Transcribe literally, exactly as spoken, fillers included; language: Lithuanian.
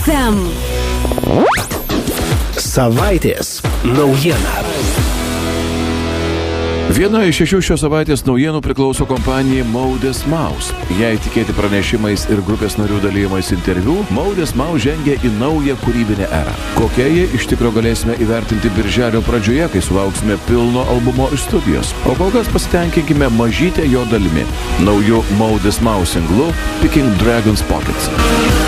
em. Savaitės naujiena. Viena iš šešių šios savaitės naujienų priklauso kompanijai Modest Mouse. Jei tikėti pranešimais ir grupės narių dalyjimais interviu, Modest Mouse žengia į naują kūrybinę erą. Kokia jie iš tikro galėsime įvertinti birželio pradžioje, kai sulauksime pilno albumo iš studijos. O kol kas pasitenkinkime mažytę jo dalimi. Nauju Modest Mouse singlu Picking Dragon's Pockets.